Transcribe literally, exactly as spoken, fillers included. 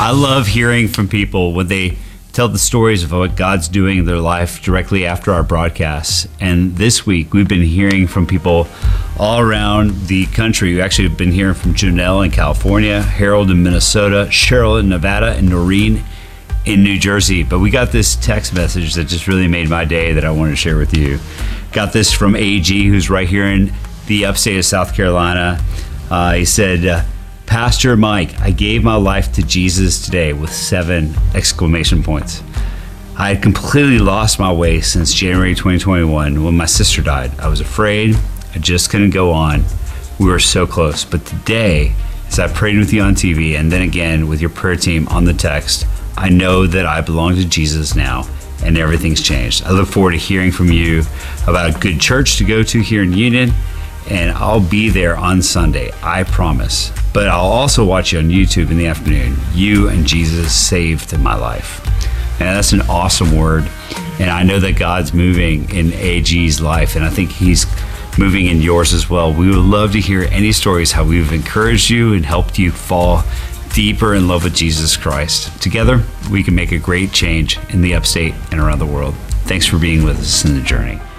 I love hearing from people when they tell the stories of what God's doing in their life directly after our broadcasts. And this week, we've been hearing from people all around the country. We actually have been hearing from Janelle in California, Harold in Minnesota, Cheryl in Nevada, and Noreen in New Jersey. But we got this text message that just really made my day that I wanted to share with you. Got this from A G, who's right here in the upstate of South Carolina. Uh, he said, uh, Pastor Mike, I gave my life to Jesus today with seven exclamation points. I had completely lost my way since January twenty twenty-one when my sister died. I was afraid. I just couldn't go on. We were so close. But today, as I prayed with you on T V and then again with your prayer team on the text, I know that I belong to Jesus now and everything's changed. I look forward to hearing from you about a good church to go to here in Union, and I'll be there on Sunday, I promise. But I'll also watch you on YouTube in the afternoon. You and Jesus saved my life. And that's an awesome word. And I know that God's moving in A G's life, and I think he's moving in yours as well. We would love to hear any stories how we've encouraged you and helped you fall deeper in love with Jesus Christ. Together, we can make a great change in the upstate and around the world. Thanks for being with us in the journey.